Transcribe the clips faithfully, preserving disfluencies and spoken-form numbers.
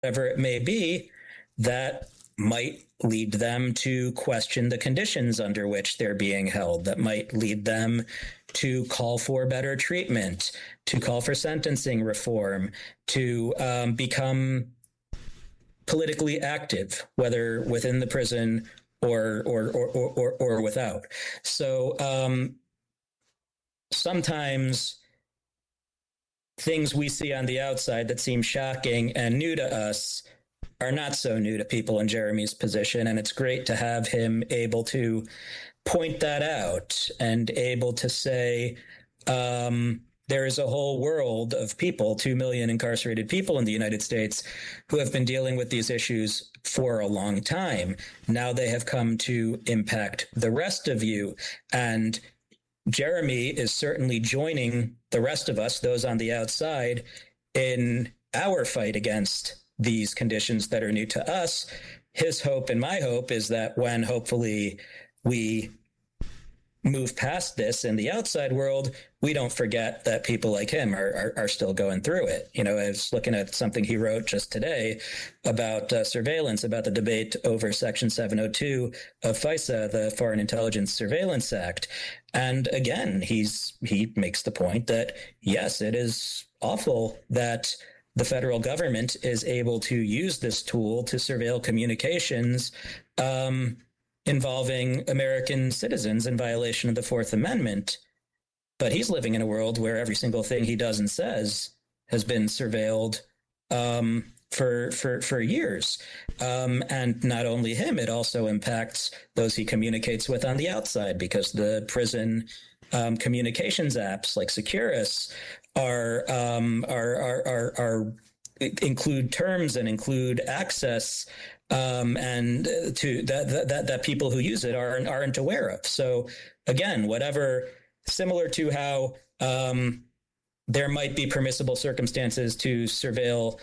whatever it may be, that might lead them to question the conditions under which they're being held, that might lead them to call for better treatment, to call for sentencing reform, to um, become politically active, whether within the prison or or or or, or without. So um, sometimes things we see on the outside that seem shocking and new to us are not so new to people in Jeremy's position. And it's great to have him able to point that out and able to say, um, there is a whole world of people, two million incarcerated people in the United States, who have been dealing with these issues for a long time. Now they have come to impact the rest of you. And Jeremy is certainly joining the rest of us, those on the outside, in our fight against these conditions that are new to us. His hope and my hope is that when hopefully we move past this in the outside world, we don't forget that people like him are, are, are still going through it. You know, I was looking at something he wrote just today about uh, surveillance, about the debate over Section seven oh two of FISA, the Foreign Intelligence Surveillance Act. And again, he's he makes the point that, yes, it is awful that the federal government is able to use this tool to surveil communications um, involving American citizens in violation of the Fourth Amendment. But he's living in a world where every single thing he does and says has been surveilled um, for for for years. Um, and not only him, it also impacts those he communicates with on the outside, because the prison um, communications apps like Securus are um, are, are are are include terms and include access um, and to that, that that people who use it aren't aren't aware of. So again, whatever, similar to how um, there might be permissible circumstances to surveil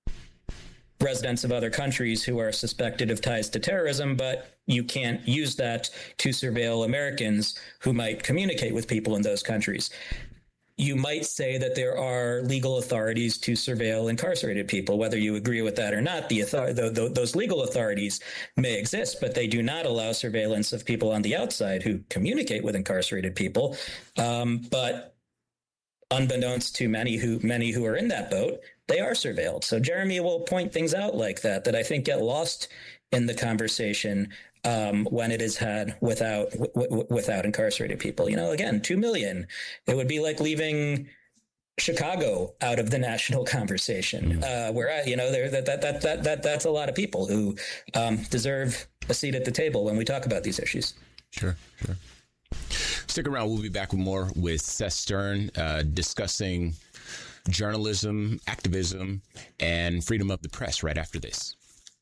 residents of other countries who are suspected of ties to terrorism, but you can't use that to surveil Americans who might communicate with people in those countries. You might say that there are legal authorities to surveil incarcerated people. Whether you agree with that or not, the author- the, the, those legal authorities may exist, but they do not allow surveillance of people on the outside who communicate with incarcerated people. Um, but unbeknownst to many who many who are in that boat, they are surveilled. So Jeremy will point things out like that that I think get lost in the conversation um, when it is had without w- w- without incarcerated people. You know, again, two million. It would be like leaving Chicago out of the national conversation. Uh, where you know there that that that that that that's a lot of people who um, deserve a seat at the table when we talk about these issues. Sure, sure. Stick around. We'll be back with more with Seth Stern uh, discussing journalism, activism, and freedom of the press right after this.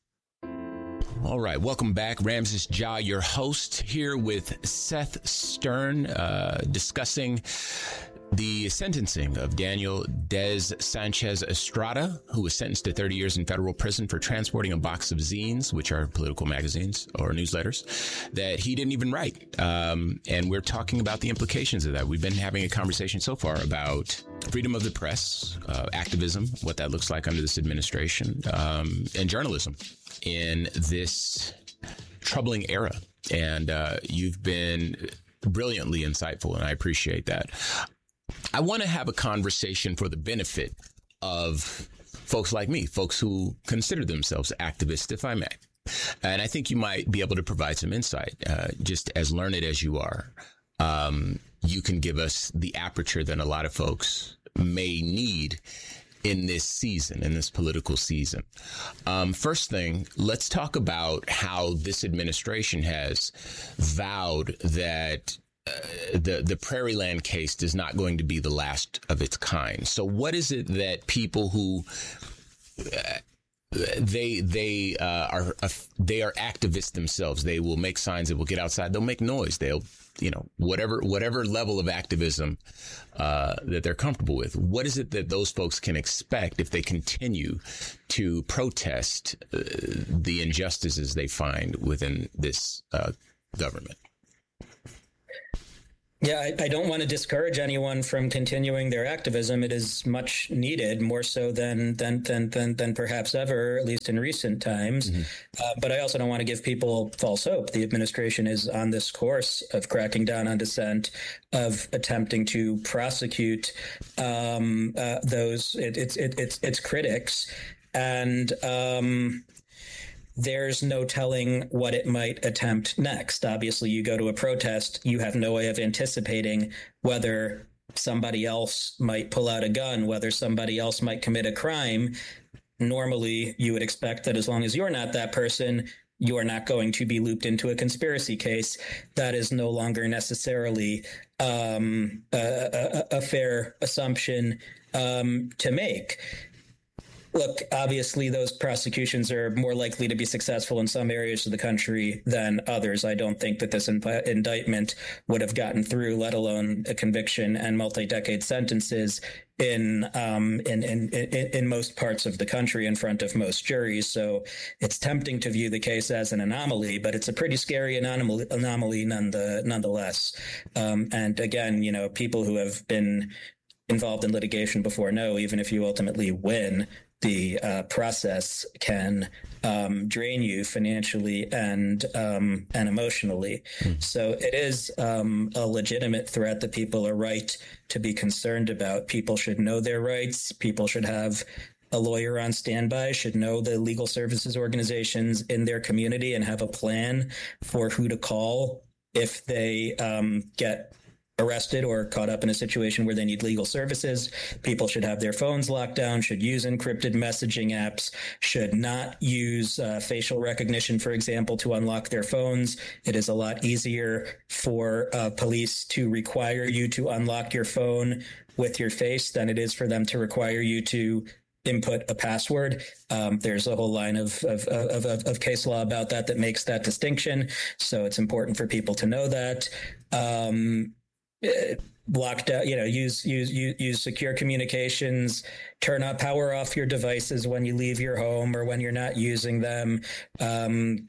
All right. Welcome back. Ramses Ja, your host, here with Seth Stern, uh, discussing the sentencing of Daniel Des Sanchez Estrada, who was sentenced to thirty years in federal prison for transporting a box of zines, which are political magazines or newsletters, that he didn't even write. Um, and we're talking about the implications of that. We've been having a conversation so far about freedom of the press, uh, activism, what that looks like under this administration, um, and journalism in this troubling era. And uh, you've been brilliantly insightful, and I appreciate that. I want to have a conversation for the benefit of folks like me, folks who consider themselves activists, if I may. And I think you might be able to provide some insight, uh, just as learned as you are. Um, you can give us the aperture that a lot of folks may need in this season, in this political season. Um, first thing, let's talk about how this administration has vowed that Uh, the the Prairieland case is not going to be the last of its kind. So what is it that people who uh, they they uh, are uh, they are activists themselves? They will make signs. They will get outside. They'll make noise. They'll you know whatever whatever level of activism uh, that they're comfortable with. What is it that those folks can expect if they continue to protest uh, the injustices they find within this uh, government? Yeah, I, I don't want to discourage anyone from continuing their activism. It is much needed, more so than than than than, than perhaps ever, at least in recent times. Mm-hmm. Uh, but I also don't want to give people false hope. The administration is on this course of cracking down on dissent, of attempting to prosecute um, uh, those it, it's it, it's its critics, and. Um, There's no telling what it might attempt next. Obviously, you go to a protest, you have no way of anticipating whether somebody else might pull out a gun, whether somebody else might commit a crime. Normally, you would expect that as long as you're not that person, you are not going to be looped into a conspiracy case. That is no longer necessarily um, a, a, a fair assumption um, to make. Look, obviously, those prosecutions are more likely to be successful in some areas of the country than others. I don't think that this in- indictment would have gotten through, let alone a conviction and multi-decade sentences in, um, in, in, in, in most parts of the country in front of most juries. So it's tempting to view the case as an anomaly, but it's a pretty scary anomaly, anomaly none the, nonetheless. Um, and again, you know, people who have been involved in litigation before know, even if you ultimately win, the uh, process can um, drain you financially and um, and emotionally. Mm. So it is um, a legitimate threat that people are right to be concerned about. People should know their rights. People should have a lawyer on standby, should know the legal services organizations in their community and have a plan for who to call if they um, get arrested or caught up in a situation where they need legal services. People should have their phones locked down, should use encrypted messaging apps, should not use uh, facial recognition, for example, to unlock their phones. It is a lot easier for uh, police to require you to unlock your phone with your face than it is for them to require you to input a password. Um, there's a whole line of, of, of, of, of case law about that that makes that distinction. So it's important for people to know that. Um, Locked out, you know, use, use, use, use secure communications, turn on power off your devices when you leave your home or when you're not using them. Um,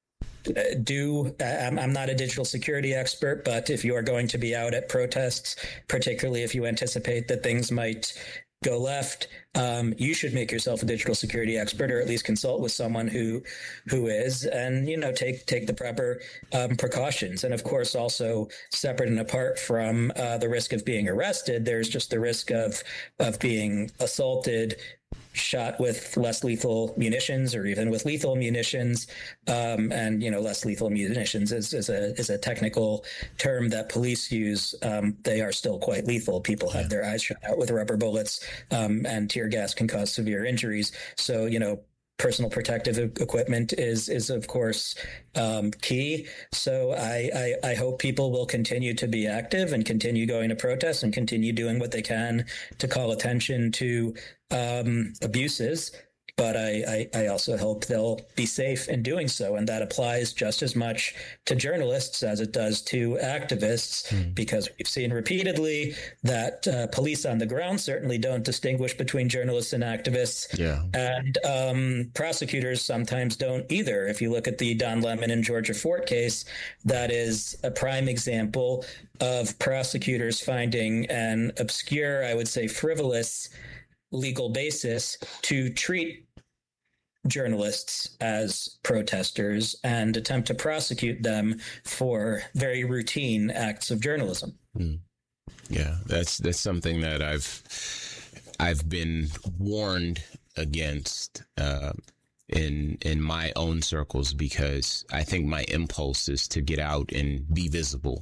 do, I'm, I'm not a digital security expert, but if you are going to be out at protests, particularly if you anticipate that things might go left, um, you should make yourself a digital security expert, or at least consult with someone who who is, and, you know, take take the proper um, precautions. And of course, also separate and apart from uh, the risk of being arrested, there's just the risk of of being assaulted, shot with less lethal munitions, or even with lethal munitions. Um, and, you know, less lethal munitions is, is a is a technical term that police use. Um, they are still quite lethal. People have yeah. their eyes shot out with rubber bullets, um, and tear gas can cause severe injuries. So, you know, personal protective equipment is, is of course, um, key. So I, I, I hope people will continue to be active and continue going to protests and continue doing what they can to call attention to um, abuses. But I, I, I also hope they'll be safe in doing so. And that applies just as much to journalists as it does to activists, mm. because we've seen repeatedly that uh, police on the ground certainly don't distinguish between journalists and activists. Yeah. And um, prosecutors sometimes don't either. If you look at the Don Lemon and Georgia Fort case, that is a prime example of prosecutors finding an obscure, I would say frivolous, legal basis to treat journalists as protesters and attempt to prosecute them for very routine acts of journalism. Mm. Yeah, that's that's something that I've I've been warned against uh, in in my own circles, because I think my impulse is to get out and be visible,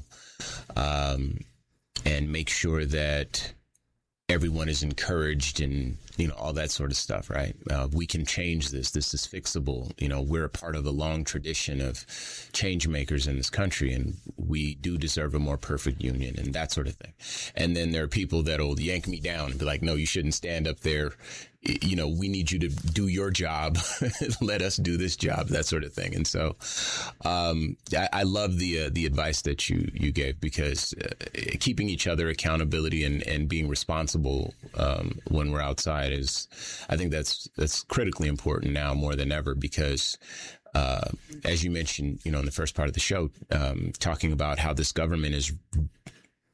um, and make sure that everyone is encouraged and, you know, all that sort of stuff, right? Uh, we can change this. This is fixable. You know, we're a part of a long tradition of change makers in this country, and we do deserve a more perfect union and that sort of thing. And then there are people that'll yank me down and be like, no, you shouldn't stand up there. You know, we need you to do your job. Let us do this job, that sort of thing. And so um, I, I love the uh, the advice that you, you gave, because uh, keeping each other accountability and, and being responsible um, when we're outside is, I think that's that's critically important now more than ever, because uh, as you mentioned, you know, in the first part of the show, um, talking about how this government is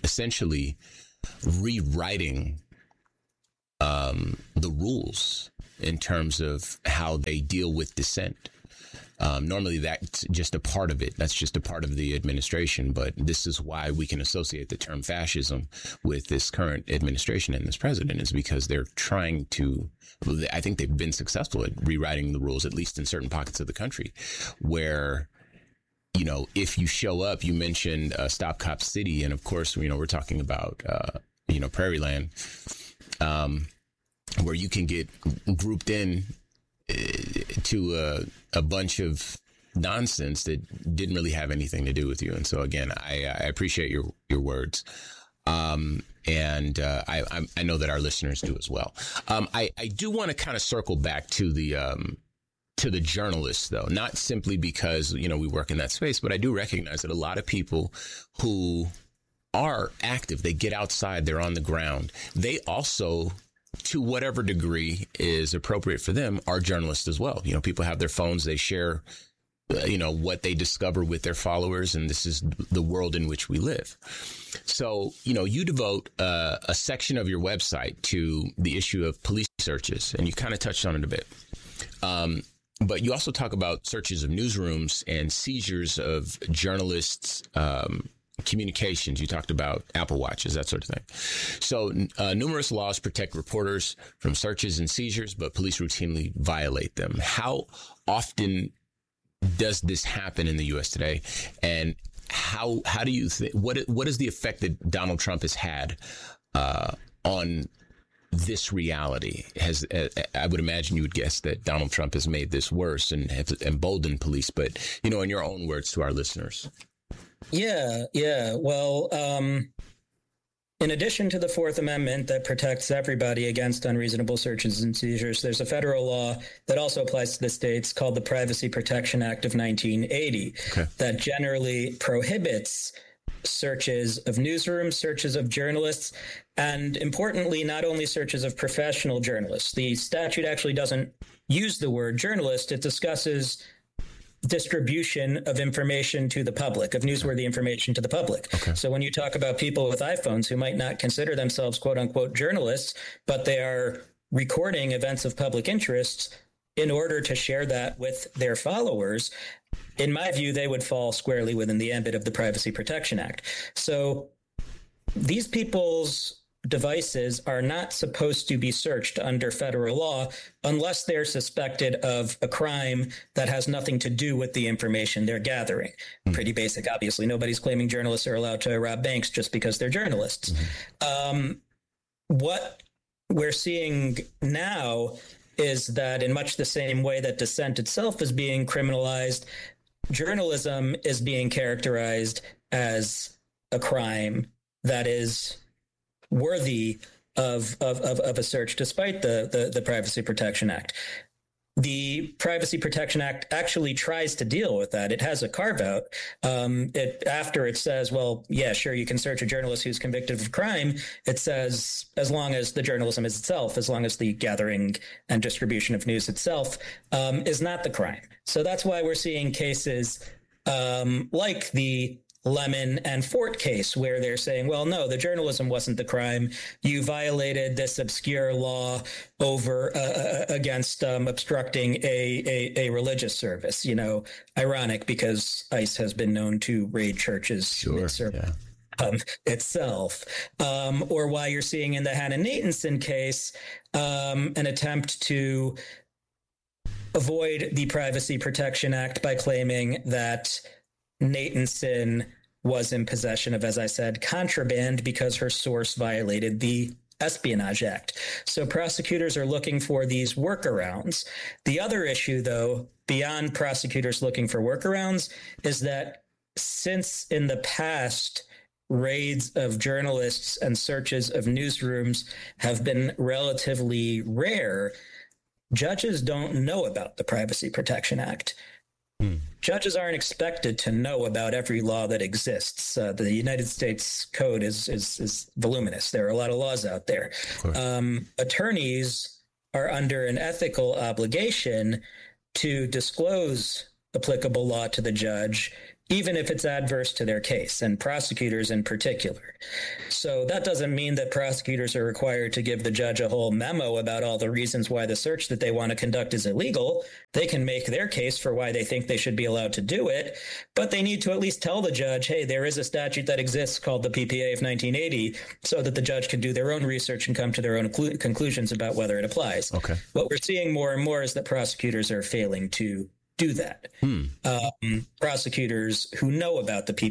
essentially rewriting um, the rules in terms of how they deal with dissent. Um, normally, that's just a part of it. That's just a part of the administration. But this is why we can associate the term fascism with this current administration and this president, is because they're trying to, I think they've been successful at rewriting the rules, at least in certain pockets of the country, where, you know, if you show up, you mentioned uh, Stop Cop City. And of course, you know, we're talking about, uh, you know, Prairie Land, um, where you can get grouped in to a, a bunch of nonsense that didn't really have anything to do with you. And so, again, I, I appreciate your your words. Um, and uh, I, I know that our listeners do as well. Um, I, I do want to kind of circle back to the um, to the journalists, though, not simply because, you know, we work in that space, but I do recognize that a lot of people who are active, they get outside, they're on the ground. They also, to whatever degree is appropriate for them, are journalists as well. You know, people have their phones, they share, uh, you know, what they discover with their followers, and this is the world in which we live. So, you know, you devote uh, a section of your website to the issue of police searches, and you kind of touched on it a bit. Um, but you also talk about searches of newsrooms and seizures of journalists' um communications. You talked about Apple Watches, that sort of thing. So uh, numerous laws protect reporters from searches and seizures, but police routinely violate them. How often does this happen in the U S today? And how how do you think, what what is the effect that Donald Trump has had uh, on this reality? Has uh, I would imagine you would guess that Donald Trump has made this worse and has emboldened police, but, you know, in your own words to our listeners. Yeah, yeah. Well, um, in addition to the Fourth Amendment that protects everybody against unreasonable searches and seizures, there's a federal law that also applies to the states called the Privacy Protection Act of nineteen eighty, okay, that generally prohibits searches of newsrooms, searches of journalists, and importantly, not only searches of professional journalists. The statute actually doesn't use the word journalist. It discusses distribution of information to the public, of newsworthy information to the public. Okay. So when you talk about people with iPhones who might not consider themselves quote unquote journalists, but they are recording events of public interest in order to share that with their followers, in my view, they would fall squarely within the ambit of the Privacy Protection Act. So these people's devices are not supposed to be searched under federal law unless they're suspected of a crime that has nothing to do with the information they're gathering. Mm-hmm. Pretty basic, obviously. Nobody's claiming journalists are allowed to rob banks just because they're journalists. Mm-hmm. Um, what we're seeing now is that in much the same way that dissent itself is being criminalized, journalism is being characterized as a crime that is worthy of, of, of, of a search, despite the, the, the Privacy Protection Act. The Privacy Protection Act actually tries to deal with that. It has a carve out. Um, it, after it says, well, yeah, sure, you can search a journalist who's convicted of crime. It says, as long as the journalism is itself, as long as the gathering and distribution of news itself um, is not the crime. So that's why we're seeing cases um, like the Lemon and Fort case, where they're saying, well, no, the journalism wasn't the crime. You violated this obscure law over uh, against um, obstructing a, a, a religious service. You know, ironic because ICE has been known to raid churches. Sure, yeah. Um, itself, um, or why you're seeing in the Hannah Natanson case um, an attempt to avoid the Privacy Protection Act by claiming that Natanson was in possession of, as I said, contraband because her source violated the Espionage Act. So prosecutors are looking for these workarounds. The other issue, though, beyond prosecutors looking for workarounds, is that since in the past raids of journalists and searches of newsrooms have been relatively rare, judges don't know about the Privacy Protection Act. Hmm. Judges aren't expected to know about every law that exists. Uh, the United States Code is, is is voluminous. There are a lot of laws out there. Um, attorneys are under an ethical obligation to disclose applicable law to the judge even if it's adverse to their case, and prosecutors in particular. So that doesn't mean that prosecutors are required to give the judge a whole memo about all the reasons why the search that they want to conduct is illegal. They can make their case for why they think they should be allowed to do it, but they need to at least tell the judge, hey, there is a statute that exists called the P P A of nineteen eighty, so that the judge can do their own research and come to their own clu- conclusions about whether it applies. Okay. What we're seeing more and more is that prosecutors are failing to do that. Hmm. Um, prosecutors who know about the P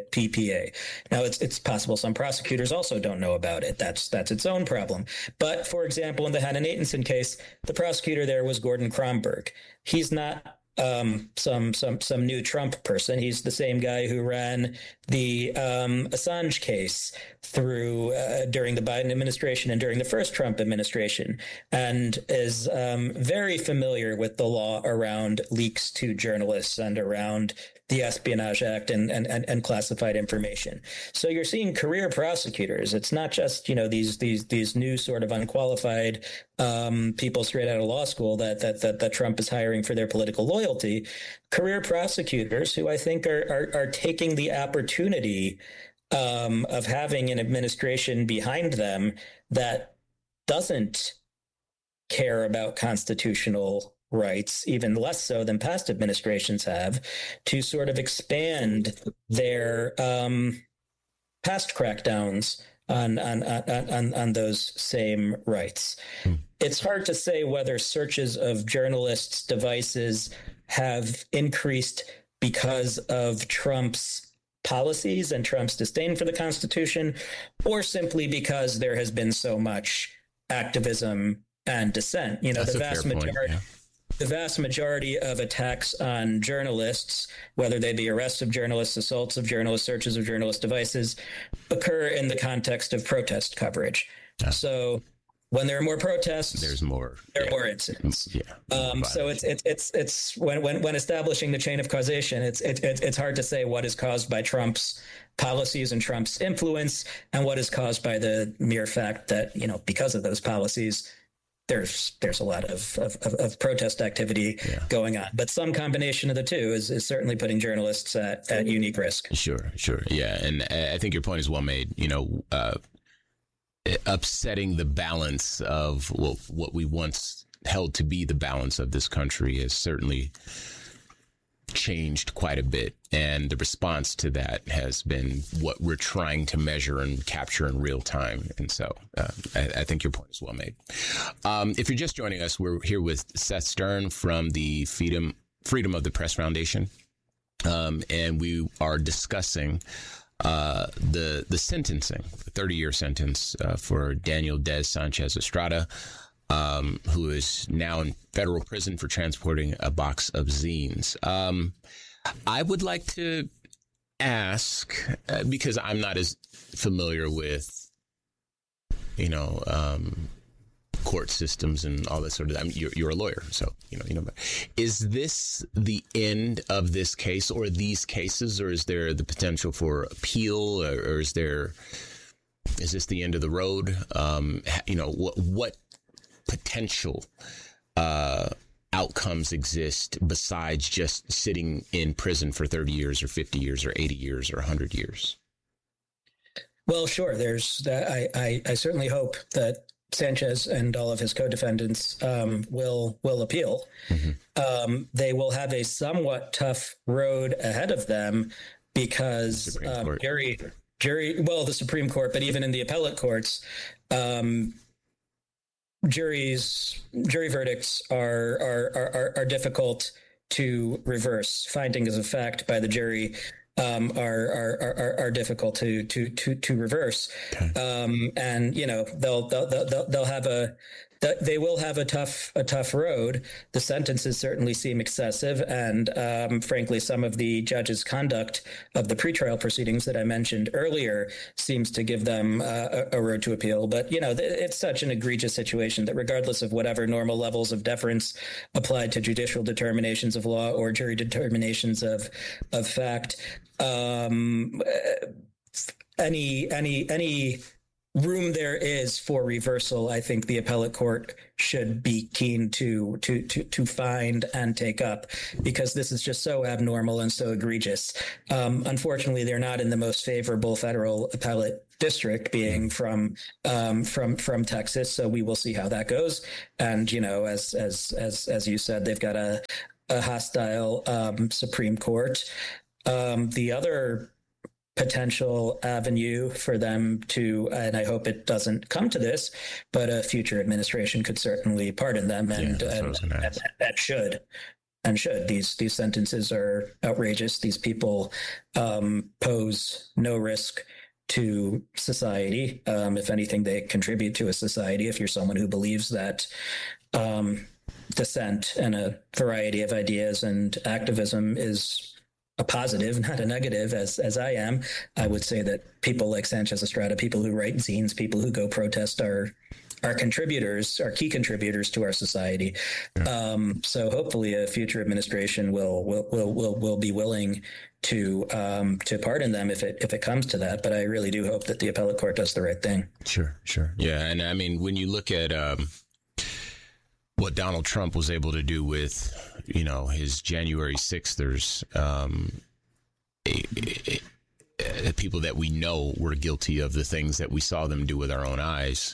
P A. Now, it's it's possible some prosecutors also don't know about it. That's that's its own problem. But, for example, in the Hannah Natanson case, the prosecutor there was Gordon Kromberg. He's not um, some some some new Trump person. He's the same guy who ran the um, Assange case through uh, during the Biden administration and during the first Trump administration, and is um, very familiar with the law around leaks to journalists and around the Espionage Act and, and, and, and classified information. So you're seeing career prosecutors. It's not just, you know, these these these new sort of unqualified um, people straight out of law school that, that that that Trump is hiring for their political loyalty. Career prosecutors who I think are are, are taking the opportunity um, of having an administration behind them that doesn't care about constitutional rights, even less so than past administrations have, to sort of expand their um, past crackdowns on on, on on on those same rights. Hmm. It's hard to say whether searches of journalists' devices have increased because of Trump's policies and Trump's disdain for the Constitution, or simply because there has been so much activism and dissent. You know, That's the vast majority. Point, yeah. The vast majority of attacks on journalists, whether they be arrests of journalists, assaults of journalists, searches of journalist devices, occur in the context of protest coverage. Yeah. So when there are more protests, there's more. There yeah. are more incidents. Yeah. Um, so it's it's it's it's when when when establishing the chain of causation, it's it, it, it's hard to say what is caused by Trump's policies and Trump's influence, and what is caused by the mere fact that, you know, because of those policies, there's there's a lot of of, of protest activity yeah. going on. But some combination of the two is, is certainly putting journalists at, at unique risk. Sure, sure. Yeah. And I think your point is well made. You know, uh, upsetting the balance of well, what we once held to be the balance of this country has certainly changed quite a bit. And the response to that has been what we're trying to measure and capture in real time. And so uh, I, I think your point is well made. Um, if you're just joining us, we're here with Seth Stern from the Freedom, Freedom of the Press Foundation. Um, and we are discussing uh, the the sentencing, the thirty-year sentence uh, for Daniel Des Sanchez Estrada, Um, who is now in federal prison for transporting a box of zines. Um, I would like to ask, uh, because I'm not as familiar with, you know, um, court systems and all that sort of. I mean, you're, you're a lawyer, so you know, you know. Is this the end of this case, or these cases, or is there the potential for appeal, or, or is there? Is this the end of the road? Um, you know, what what potential uh, outcomes exist besides just sitting in prison for thirty years or fifty years or eighty years or one hundred years? Well, sure. There's that. I, I, I certainly hope that Sanchez and all of his co-defendants um, will will appeal. Mm-hmm. Um, they will have a somewhat tough road ahead of them because um, jury, jury, well, the Supreme Court, but even in the appellate courts, um, Juries, jury verdicts are, are are are difficult to reverse. Findings of fact by the jury um, are, are are are difficult to to to to reverse. Okay. Um, and you know they'll they'll they'll they'll have a they will have a tough a tough road. The sentences certainly seem excessive, and um, frankly, some of the judge's conduct of the pretrial proceedings that I mentioned earlier seems to give them uh, a road to appeal. But you know, it's such an egregious situation that regardless of whatever normal levels of deference applied to judicial determinations of law or jury determinations of of fact, um, any any any room there is for reversal, I think the appellate court should be keen to to to to find and take up, because this is just so abnormal and so egregious. Um, unfortunately, they're not in the most favorable federal appellate district, being from um, from from Texas. So we will see how that goes. And you know, as as as as you said, they've got a a hostile um, Supreme Court. Um, the other potential avenue for them to, and I hope it doesn't come to this, but a future administration could certainly pardon them, and, yeah, and, and, and, and should. And should. These these sentences are outrageous. These people um, pose no risk to society. Um, if anything, they contribute to a society. If you're someone who believes that um, dissent and a variety of ideas and activism is a positive, not a negative, as as I am, I would say that people like Sanchez Estrada, people who write zines, people who go protest, are are contributors, are key contributors to our society. Yeah. Um, so hopefully, a future administration will will will will, will be willing to um, to pardon them if it if it comes to that. But I really do hope that the appellate court does the right thing. Sure, sure, yeah, and I mean, when you look at um, what Donald Trump was able to do with, you know, his January sixthers, um, a, a, a, people that we know were guilty of the things that we saw them do with our own eyes.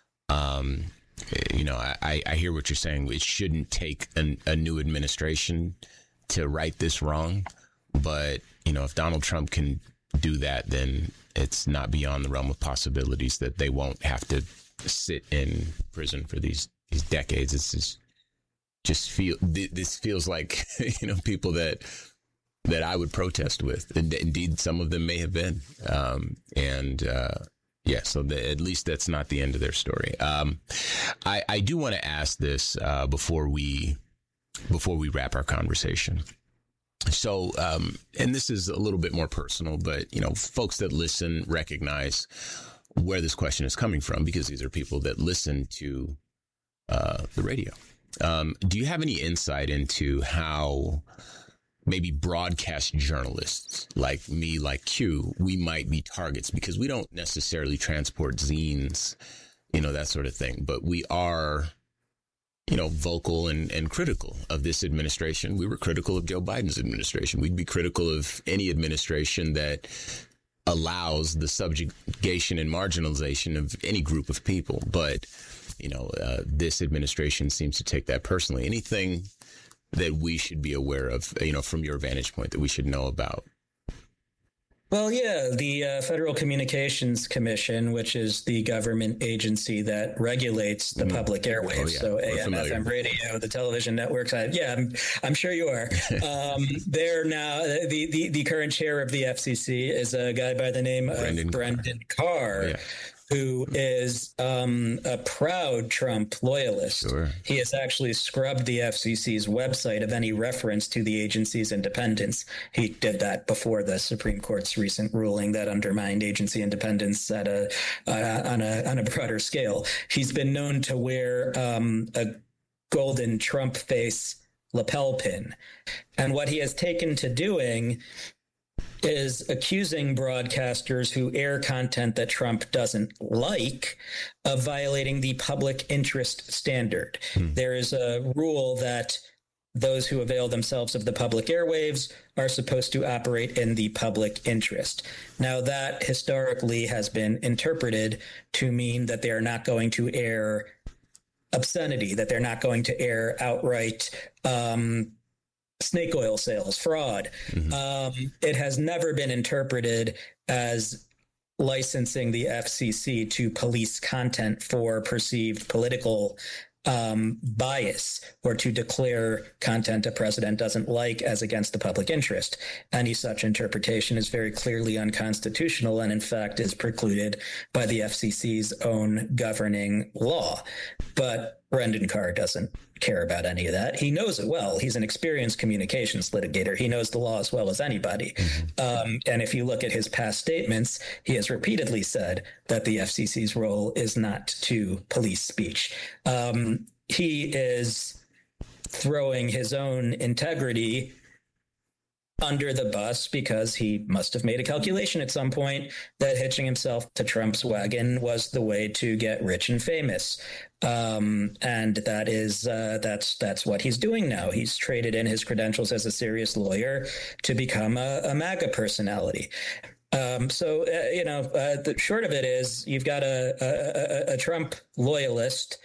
Um, you know, I, I hear what you're saying. It shouldn't take an, a new administration to right this wrong. But, you know, if Donald Trump can do that, then it's not beyond the realm of possibilities that they won't have to sit in prison for these these decades. It's just, just feel this feels like, you know, people that that I would protest with. And indeed, some of them may have been. Um, and uh, yeah, so the, at least that's not the end of their story. Um, I, I do want to ask this uh, before we before we wrap our conversation. So, um, and this is a little bit more personal, but, you know, folks that listen recognize where this question is coming from, because these are people that listen to uh, the radio. Um, do you have any insight into how maybe broadcast journalists like me, like Q, we might be targets? Because we don't necessarily transport zines, you know, that sort of thing, but we are, you know, vocal and, and critical of this administration. We were critical of Joe Biden's administration. We'd be critical of any administration that allows the subjugation and marginalization of any group of people. But, you know, uh, this administration seems to take that personally. Anything that we should be aware of, you know, from your vantage point, that we should know about? Well, yeah, the uh, Federal Communications Commission, which is the government agency that regulates the mm. public airwaves, oh, yeah. so A M, F M radio, the television networks. I, yeah, I'm, I'm sure you are. um, they're now the, the the current chair of the F C C is a guy by the name Brendan of Brendan Carr. Carr. Yeah. Who is um, a proud Trump loyalist. Sure. He has actually scrubbed the F C C's website of any reference to the agency's independence. He did that before the Supreme Court's recent ruling that undermined agency independence at a uh, on a on a broader scale. He's been known to wear um, a golden Trump face lapel pin, and what he has taken to doing is accusing broadcasters who air content that Trump doesn't like of violating the public interest standard. Hmm. There is a rule that those who avail themselves of the public airwaves are supposed to operate in the public interest. Now, that historically has been interpreted to mean that they are not going to air obscenity, that they're not going to air outright um snake oil sales, fraud. Mm-hmm. Um, it has never been interpreted as licensing the F C C to police content for perceived political um, bias, or to declare content a president doesn't like as against the public interest. Any such interpretation is very clearly unconstitutional, and in fact is precluded by the F C C's own governing law. But Brendan Carr doesn't care about any of that. He knows it well. He's an experienced communications litigator. He knows the law as well as anybody. Mm-hmm. Um, and if you look at his past statements, he has repeatedly said that the F C C's role is not to police speech. Um, he is throwing his own integrity under the bus because he must have made a calculation at some point that hitching himself to Trump's wagon was the way to get rich and famous. Um, and that is uh, that's that's what he's doing now. He's traded in his credentials as a serious lawyer to become a, a MAGA personality. Um, so, uh, you know, uh, the short of it is you've got a, a, a, a Trump loyalist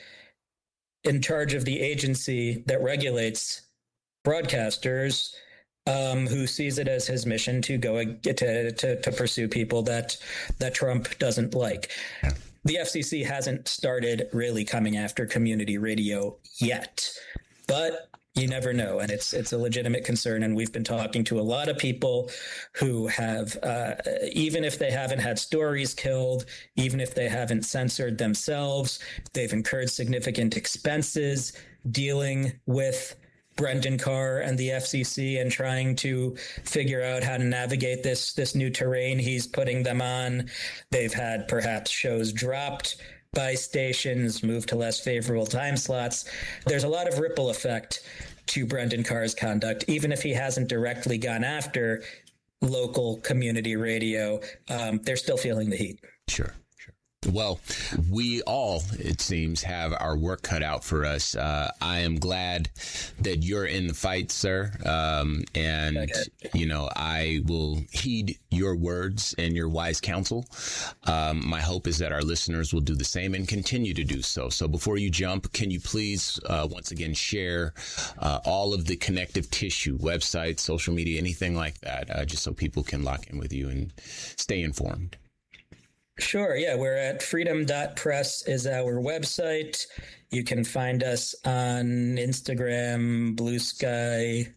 in charge of the agency that regulates broadcasters, um, who sees it as his mission to go to, to, to pursue people that that Trump doesn't like. The F C C hasn't started really coming after community radio yet, but you never know, and it's it's a legitimate concern. And we've been talking to a lot of people who have, uh, even if they haven't had stories killed, even if they haven't censored themselves, they've incurred significant expenses dealing with Brendan Carr and the F C C and trying to figure out how to navigate this this new terrain he's putting them on. They've had perhaps shows dropped by stations, moved to less favorable time slots. There's a lot of ripple effect to Brendan Carr's conduct, even if he hasn't directly gone after local community radio. Um, they're still feeling the heat. Sure. Well, we all, it seems, have our work cut out for us. Uh, I am glad that you're in the fight, sir. Um, and, okay. you know, I will heed your words and your wise counsel. Um, my hope is that our listeners will do the same and continue to do so. So before you jump, can you please, uh, once again, share uh, all of the connective tissue, websites, social media, anything like that, uh, just so people can lock in with you and stay informed? Sure. Yeah, we're at freedom dot press is our website. You can find us on Instagram, Blue Sky,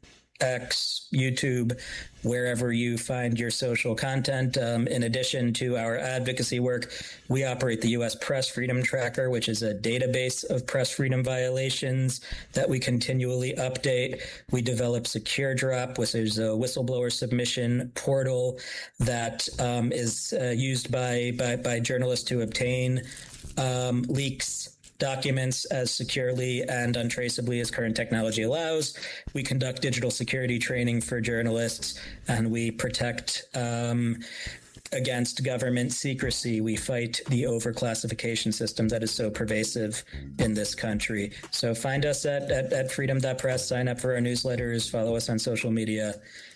X, YouTube, wherever you find your social content. Um, in addition to our advocacy work, we operate the U S Press Freedom Tracker, which is a database of press freedom violations that we continually update. We develop Secure Drop, which is a whistleblower submission portal that um, is uh, used by, by, by journalists to obtain um, leaks, documents as securely and untraceably as current technology allows. We conduct digital security training for journalists, and we protect um, against government secrecy. We fight the overclassification system that is so pervasive in this country. So find us at, at, at freedom dot press, sign up for our newsletters, follow us on social media,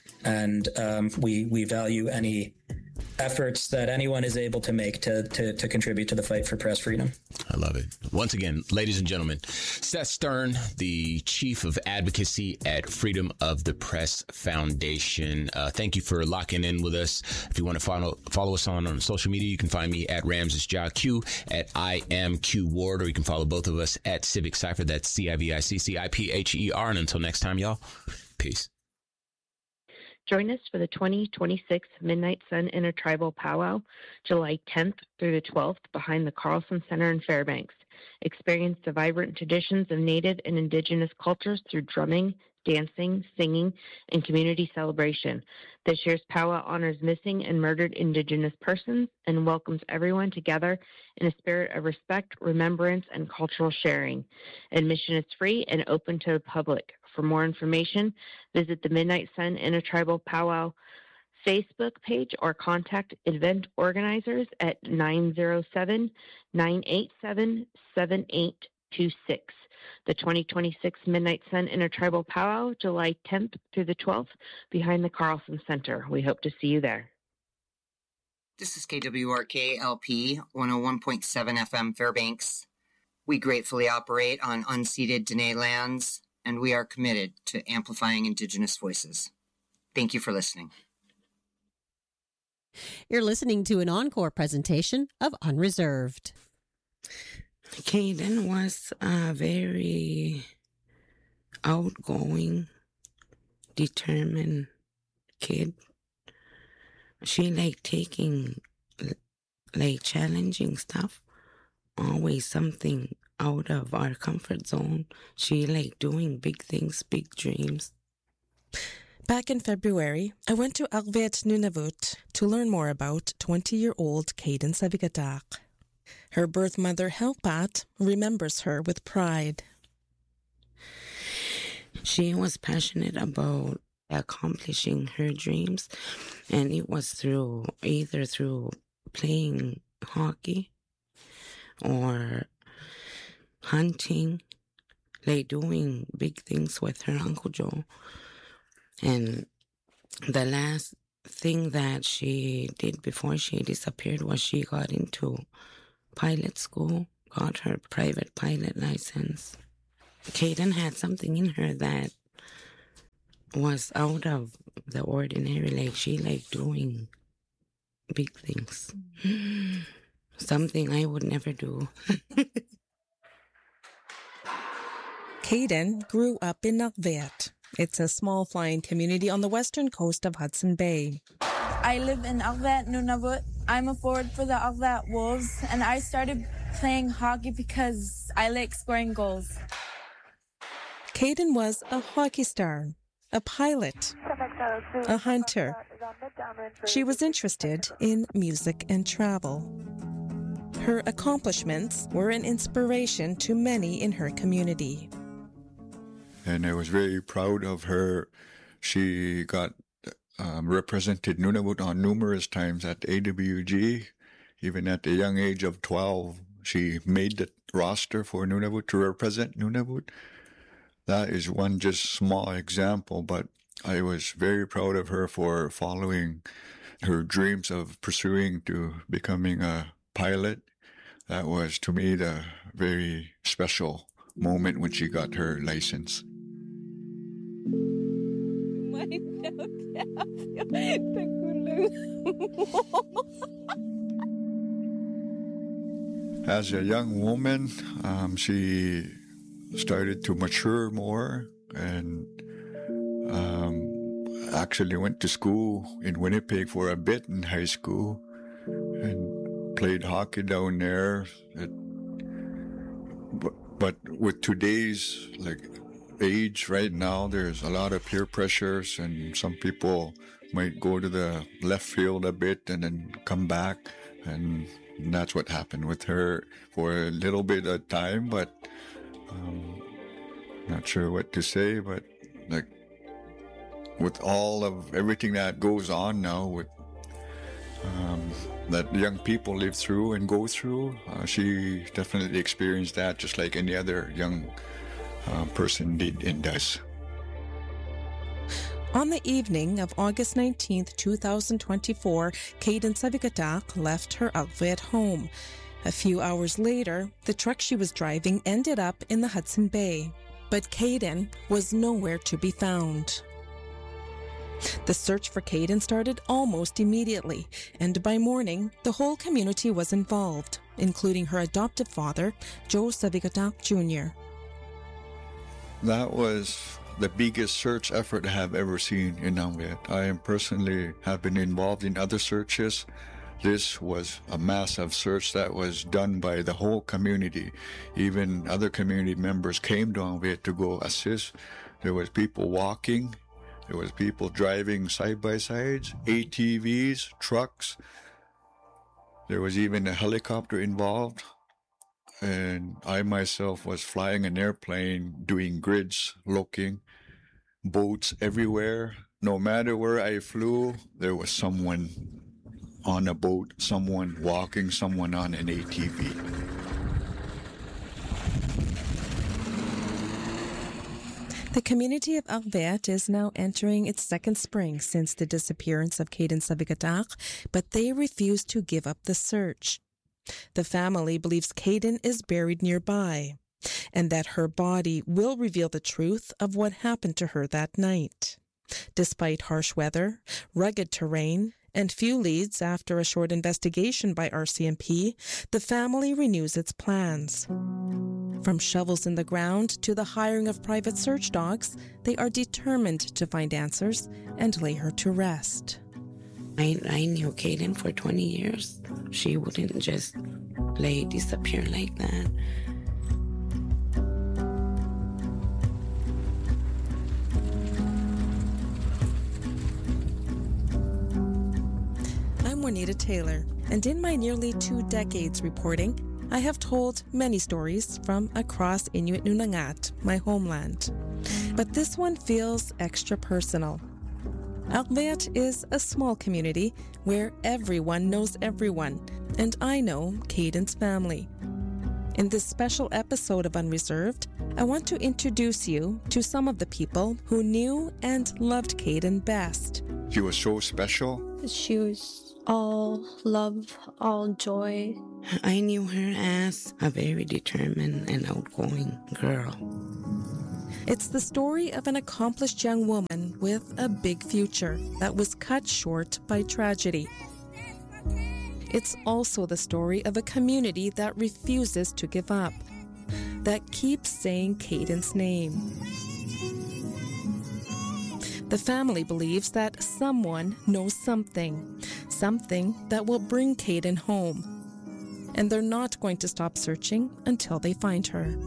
and um, we, we value any efforts that anyone is able to make to, to to contribute to the fight for press freedom. I love it. Once again, ladies and gentlemen, Seth Stern, the Chief of Advocacy at Freedom of the Press Foundation. Uh, thank you for locking in with us. If you want to follow follow us on, on social media, you can find me at Ramses Ja Q, at I am Q Ward, or you can follow both of us at Civic Cypher. That's C I V I C C I P H E R. And until next time, y'all, peace. Join us for the twenty twenty-six Midnight Sun Intertribal Powwow, July tenth through the twelfth, behind the Carlson Center in Fairbanks. Experience the vibrant traditions of Native and Indigenous cultures through drumming, dancing, singing, and community celebration. This year's powwow honors missing and murdered Indigenous persons and welcomes everyone together in a spirit of respect, remembrance, and cultural sharing. Admission is free and open to the public. For more information, visit the Midnight Sun Intertribal Powwow Facebook page or contact event organizers at nine zero seven, nine eight seven, seven eight two six. The twenty twenty-six Midnight Sun Intertribal Powwow, July tenth through the twelfth, behind the Carlson Center. We hope to see you there. This is K W R K L P one oh one point seven F M Fairbanks. We gratefully operate on unceded Dene lands, and we are committed to amplifying Indigenous voices. Thank you for listening. You're listening to an encore presentation of Unreserved. Kaden was a very outgoing, determined kid. She liked taking, like, challenging stuff, always something out of our comfort zone. She liked doing big things, big dreams. Back in February, I went to Arvit Nunavut to learn more about twenty-year-old Kaden Savigatak. Her birth mother, Helpat, remembers her with pride. She was passionate about accomplishing her dreams. And it was through either through playing hockey or hunting, like doing big things with her Uncle Joe. And the last thing that she did before she disappeared was she got into pilot school, got her private pilot license. Kaden had something in her that was out of the ordinary. Like, she liked doing big things. Something I would never do. Kaden grew up in Arvert. It's a small flying community on the western coast of Hudson Bay. I live in Arvert, Nunavut. I'm a forward for the Arvert Wolves, and I started playing hockey because I like scoring goals. Kaden was a hockey star, a pilot, a hunter. She was interested in music and travel. Her accomplishments were an inspiration to many in her community. And I was very proud of her. She got um, represented Nunavut on numerous times at A W G. Even at the young age of twelve, she made the roster for Nunavut to represent Nunavut. That is one just small example, but I was very proud of her for following her dreams of pursuing to becoming a pilot. That was, to me, the very special moment when she got her license. As a young woman, um, she started to mature more and um, actually went to school in Winnipeg for a bit in high school and played hockey down there. It, but, but with today's like age right now, there's a lot of peer pressures, and some people might go to the left field a bit and then come back, and that's what happened with her for a little bit of time. But um, not sure what to say, but like with all of everything that goes on now with um, that young people live through and go through, uh, she definitely experienced that just like any other young uh, person did and does. On the evening of August nineteenth, twenty twenty-four, Kaden Savigatak left her Arvert home. A few hours later, the truck she was driving ended up in the Hudson Bay. But Kaden was nowhere to be found. The search for Kaden started almost immediately, and by morning, the whole community was involved, including her adoptive father, Joe Savigatak Junior That was the biggest search effort I have ever seen in Arvert. I am personally have been involved in other searches. This was a massive search that was done by the whole community. Even other community members came to Arvert to go assist. There was people walking. There was people driving side-by-sides, A T Vs, trucks. There was even a helicopter involved. And I myself was flying an airplane, doing grids, looking, boats everywhere. No matter where I flew, there was someone on a boat, someone walking, someone on an A T V. The community of Arvert is now entering its second spring since the disappearance of Kaden Savigatak, but they refuse to give up the search. The family believes Kaden is buried nearby, and that her body will reveal the truth of what happened to her that night. Despite harsh weather, rugged terrain, and few leads after a short investigation by R C M P, the family renews its plans. From shovels in the ground to the hiring of private search dogs, they are determined to find answers and lay her to rest. I, I knew Kaden for twenty years. She wouldn't just lay disappear like that. I'm Juanita Taylor, and in my nearly two decades reporting, I have told many stories from across Inuit Nunagat, my homeland. But this one feels extra personal. Arvet is a small community where everyone knows everyone, and I know Caden's family. In this special episode of Unreserved, I want to introduce you to some of the people who knew and loved Caden best. She was so special. She was all love, all joy. I knew her as a very determined and outgoing girl. It's the story of an accomplished young woman with a big future that was cut short by tragedy. It's also the story of a community that refuses to give up, that keeps saying Caden's name. The family believes that someone knows something, something that will bring Caden home. And they're not going to stop searching until they find her.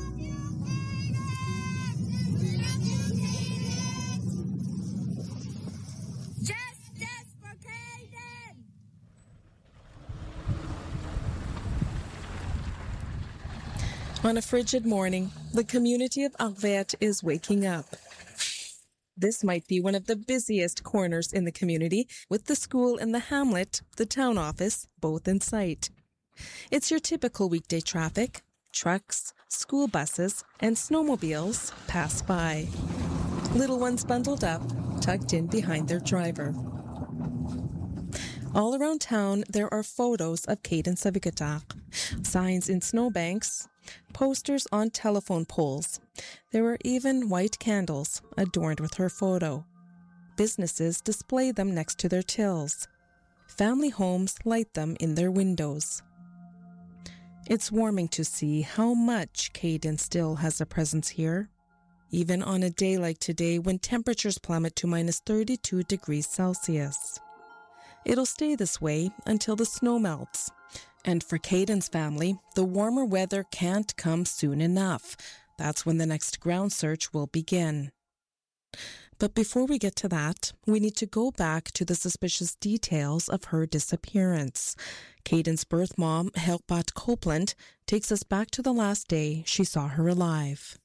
On a frigid morning, the community of Arvet is waking up. This might be one of the busiest corners in the community, with the school and the hamlet, the town office, both in sight. It's your typical weekday traffic. Trucks, school buses, and snowmobiles pass by. Little ones bundled up, tucked in behind their driver. All around town, there are photos of Caden Savigatar, signs in snowbanks, posters on telephone poles. There were even white candles adorned with her photo. Businesses display them next to their tills. Family homes light them in their windows. It's warming to see how much Caden still has a presence here, even on a day like today when temperatures plummet to minus thirty-two degrees Celsius. It'll stay this way until the snow melts. And for Caden's family, the warmer weather can't come soon enough. That's when the next ground search will begin. But before we get to that, we need to go back to the suspicious details of her disappearance. Caden's birth mom, Helpat Copeland, takes us back to the last day she saw her alive.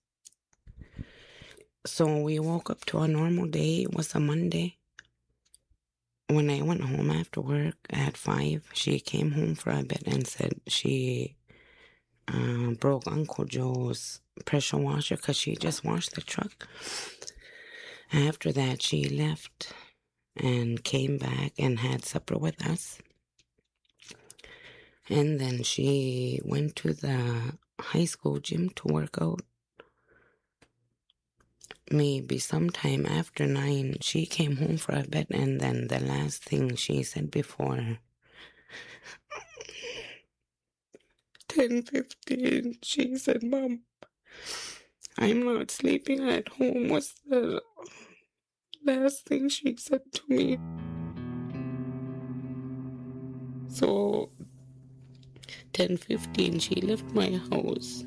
So we woke up to a normal day. It was a Monday. When I went home after work at five, she came home for a bit and said she uh, broke Uncle Joe's pressure washer because she just washed the truck. After that, she left and came back and had supper with us. And then she went to the high school gym to work out. Maybe sometime after nine, she came home for a bit, and then the last thing she said before ten fifteen, she said, "Mom, I'm not sleeping at home," was the last thing she said to me. So, ten fifteen, she left my house.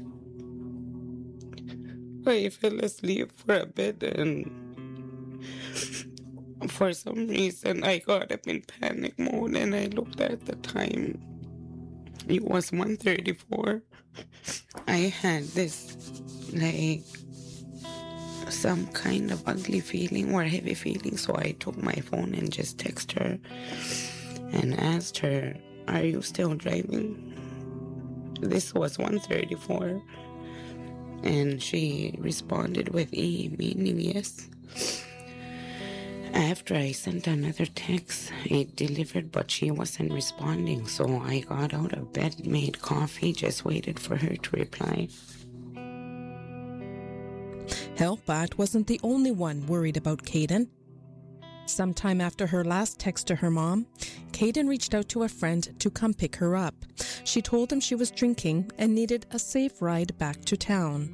I fell asleep for a bit, and for some reason I got up in panic mode, and I looked at the time. It was one thirty-four. I had this, like, some kind of ugly feeling or heavy feeling, so I took my phone and just texted her and asked her, "Are you still driving?" This was one thirty-four. And she responded with E, meaning yes. After I sent another text, it delivered, but she wasn't responding. So I got out of bed, made coffee, just waited for her to reply. Helpat wasn't the only one worried about Caden. Sometime after her last text to her mom, Caden reached out to a friend to come pick her up. She told him she was drinking and needed a safe ride back to town.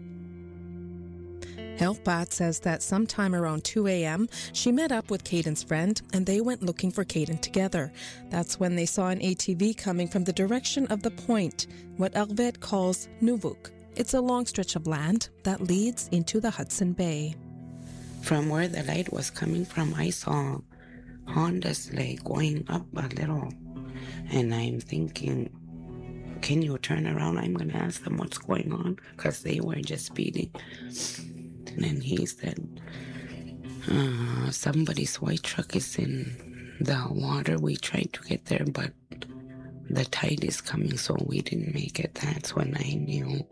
Helpat says that sometime around two a.m., she met up with Caden's friend and they went looking for Caden together. That's when they saw an A T V coming from the direction of the point, what Arvet calls Nuvuk. It's a long stretch of land that leads into the Hudson Bay. From where the light was coming from, I saw Hondas like going up a little. And I'm thinking, can you turn around? I'm going to ask them what's going on, because they were just speeding. And then he said, uh, somebody's white truck is in the water. We tried to get there, but the tide is coming, so we didn't make it. That's when I knew.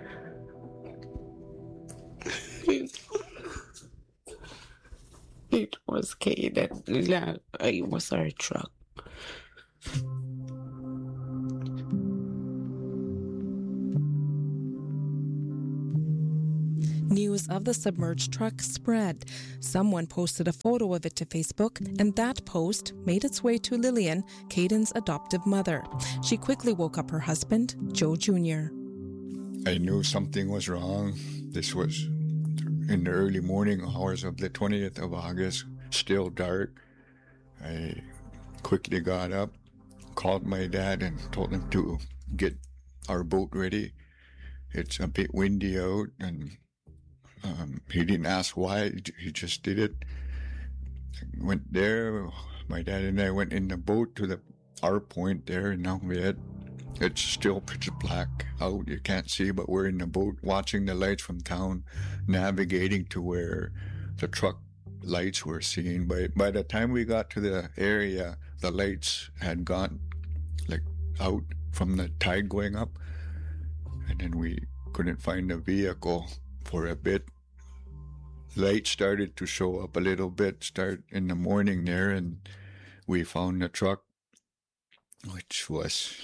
It was Caden. It was our truck. News of the submerged truck spread. Someone posted a photo of it to Facebook, and that post made its way to Lillian, Caden's adoptive mother. She quickly woke up her husband, Joe Junior I knew something was wrong. This was in the early morning hours of the twentieth of August, still dark. I quickly got up, called my dad, and told him to get our boat ready. It's a bit windy out, and Um, he didn't ask why, he just did it. Went there, my dad and I went in the boat to the our point there in Alviet. It's still pitch black out, you can't see, but we're in the boat watching the lights from town, navigating to where the truck lights were seen. By, by the time we got to the area, the lights had gone like out from the tide going up, and then we couldn't find the vehicle for a bit. Light started to show up a little bit, start in the morning there, and we found the truck, which was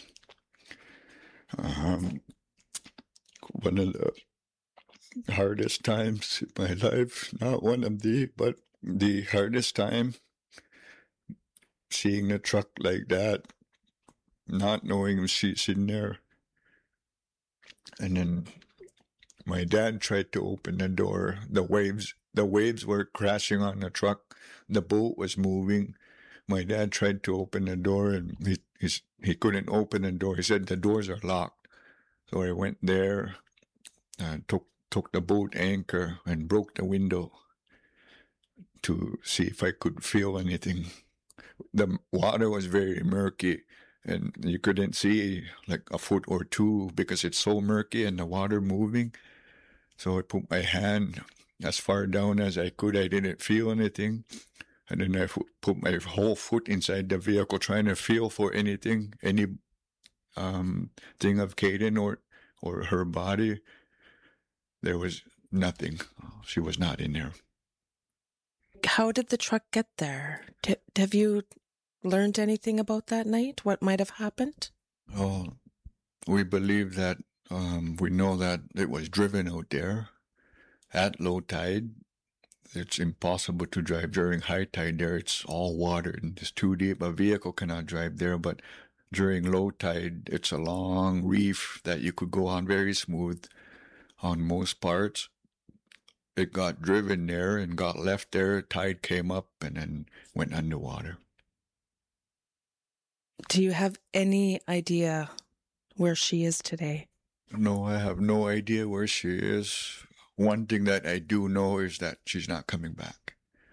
um, one of the hardest times in my life. Not one of the, but the hardest time. Seeing the truck like that, not knowing she's in there. And then my dad tried to open the door. The waves, the waves were crashing on the truck. The boat was moving. My dad tried to open the door, and he he's, he couldn't open the door. He said the doors are locked. So I went there, uh, took took the boat anchor, and broke the window to see if I could feel anything. The water was very murky, and you couldn't see like a foot or two because it's so murky and the water moving. So I put my hand as far down as I could. I didn't feel anything. And then I put my whole foot inside the vehicle, trying to feel for anything, any um, thing of Caden or, or her body. There was nothing. She was not in there. How did the truck get there? D- have you learned anything about that night? What might have happened? Oh, we believe that Um, we know that it was driven out there at low tide. It's impossible to drive during high tide there. It's all water and it's too deep. A vehicle cannot drive there, but during low tide, it's a long reef that you could go on very smooth on most parts. It got driven there and got left there. Tide came up and then went underwater. Do you have any idea where she is today? No, I have no idea where she is. One thing that I do know is that she's not coming back.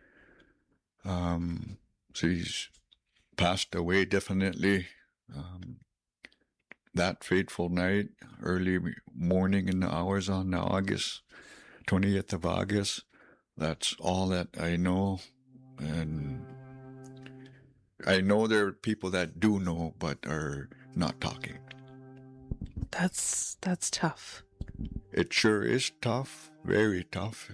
Um, she's passed away, definitely. Um, that fateful night, early morning in the hours on the August, twentieth of August, that's all that I know. And I know there are people that do know, but are not talking. That's that's tough. It sure is tough, very tough.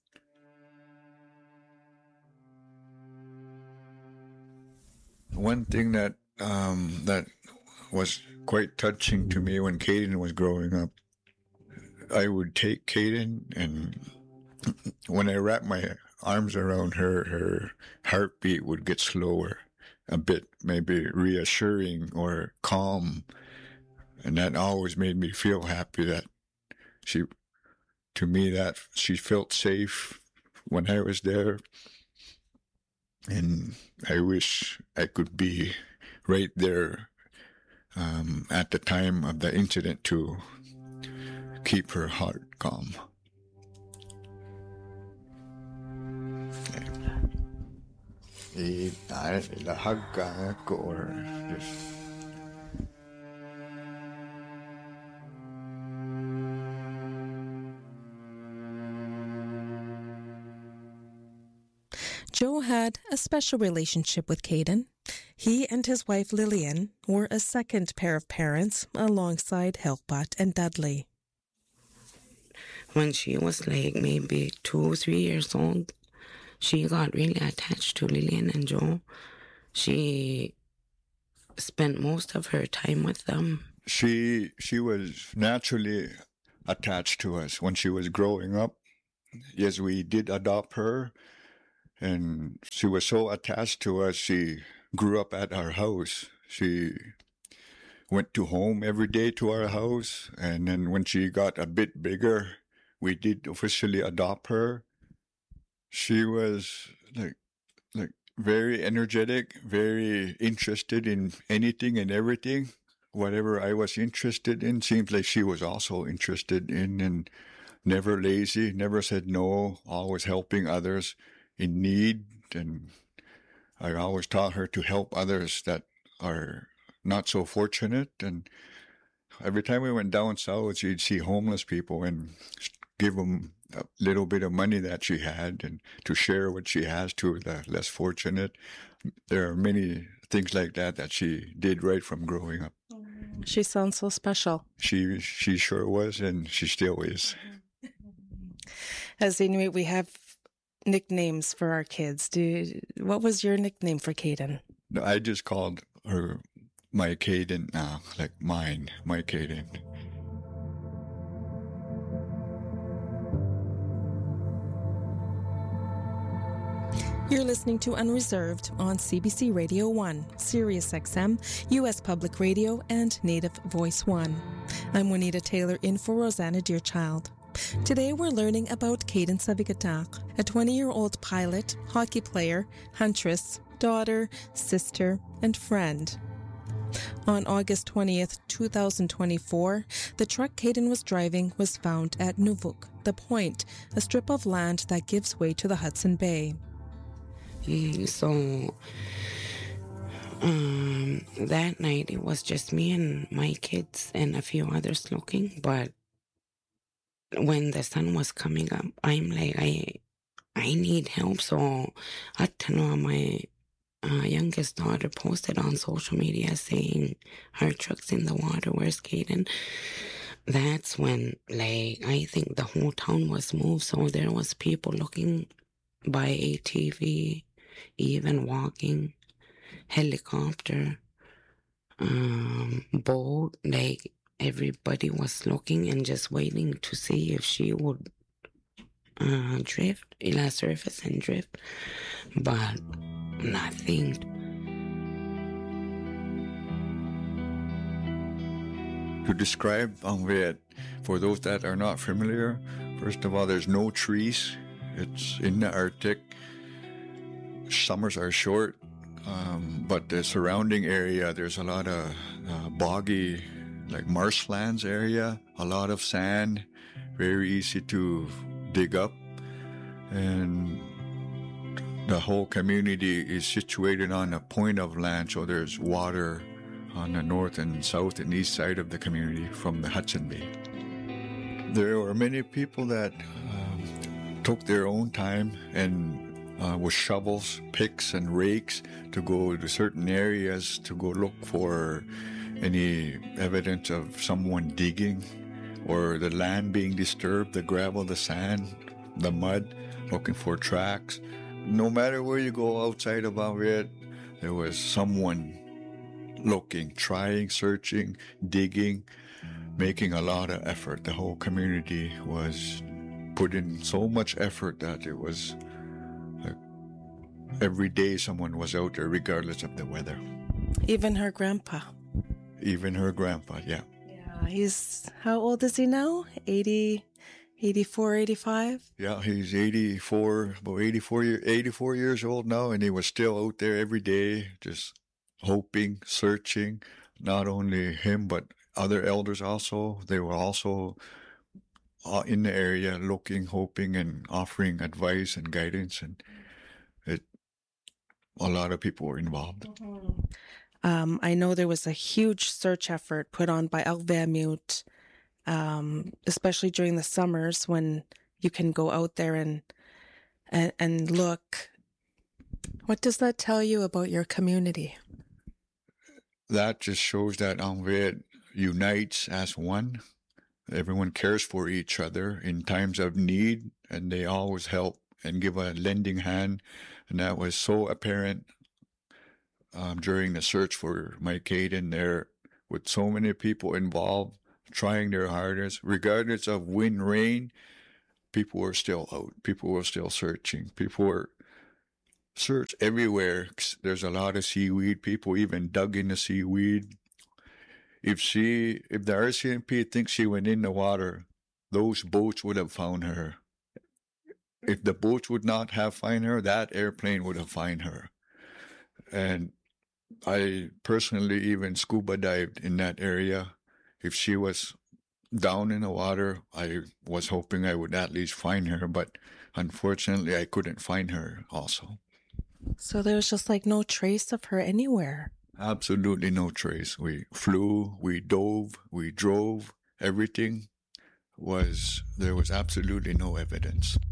One thing that um, that was quite touching to me when Caden was growing up, I would take Caden, and when I wrapped my arms around her, her heartbeat would get slower, a bit maybe reassuring or calm. And that always made me feel happy that she, to me, that she felt safe when I was there. And I wish I could be right there um, at the time of the incident to keep her heart calm. Ilahag ka ako or just... Joe had a special relationship with Caden. He and his wife Lillian were a second pair of parents alongside Helpat and Dudley. When she was like maybe two, three years old, she got really attached to Lillian and Joe. She spent most of her time with them. She she was naturally attached to us when she was growing up. Yes, we did adopt her, and she was so attached to us, she grew up at our house. She went to home every day to our house, and then when she got a bit bigger, we did officially adopt her. She was like like very energetic, very interested in anything and everything. Whatever I was interested in, seems like she was also interested in, and never lazy, never said no, always helping others in need. And I always taught her to help others that are not so fortunate. And every time we went down south, she'd see homeless people and give them a little bit of money that she had, and to share what she has to the less fortunate. There are many things like that that she did right from growing up. She sounds so special. She she sure was, and she still is. As Inuit, we have nicknames for our kids. Do what was your nickname for Caden? No, I just called her my Caden now, like mine, my Caden. You're listening to Unreserved on C B C Radio one, Sirius X M, U S Public Radio, and Native Voice one. I'm Juanita Taylor in for Rosanna Deerchild. Today we're learning about Caden Savigatak, a twenty-year-old pilot, hockey player, huntress, daughter, sister, and friend. On August twentieth, twenty twenty-four, the truck Caden was driving was found at Nuvuk, the Point, a strip of land that gives way to the Hudson Bay. So um, that night it was just me and my kids and a few others looking. But when the sun was coming up, I'm like, I I need help. So Atano, my uh, youngest daughter, posted on social media saying her truck's in the water. Where's Caden? That's when, like, I think the whole town was moved. So there was people looking by A T V, even walking, helicopter, um, boat. Like, everybody was looking and just waiting to see if she would uh, drift, ila surface and drift, but nothing. To describe Angvet, for those that are not familiar, first of all, there's no trees. It's in the Arctic. Summers are short, um, but the surrounding area, there's a lot of uh, boggy, like marshlands area, a lot of sand, very easy to dig up. And the whole community is situated on a point of land, so there's water on the north and south and east side of the community from the Hudson Bay. There were many people that um, took their own time and uh, with shovels, picks, and rakes to go to certain areas to go look for any evidence of someone digging or the land being disturbed, the gravel, the sand, the mud, looking for tracks. No matter where you go outside of Angvet, there was someone looking, trying, searching, digging, making a lot of effort. The whole community was put in so much effort that it was like every day someone was out there regardless of the weather. Even her grandpa. Even her grandpa, yeah. Yeah, he's, how old is he now? eighty, eighty-four, eighty-five? Yeah, he's eighty-four, about eighty-four, year, eighty-four years old now, and he was still out there every day, just hoping, searching, not only him, but other elders also. They were also uh, in the area looking, hoping, and offering advice and guidance, and it, a lot of people were involved. Mm-hmm. Um, I know there was a huge search effort put on by Alvermute, um, especially during the summers when you can go out there and and, and look What does that tell you about your community? That just shows that Angvet unites as one. Everyone cares for each other in times of need, and they always help and give a lending hand. And that was so apparent um, during the search for Mike Hayden there, with so many people involved, trying their hardest. Regardless of wind, rain, people were still out. People were still searching. People were searched everywhere. There's a lot of seaweed. People even dug in the seaweed. If she, if the R C M P thinks she went in the water, those boats would have found her. If the boats would not have found her, that airplane would have found her. And I personally even scuba dived in that area. If she was down in the water, I was hoping I would at least find her, but unfortunately I couldn't find her also. So there was just like no trace of her anywhere. Absolutely no trace. We flew, we dove, we drove, everything was, there was absolutely no evidence.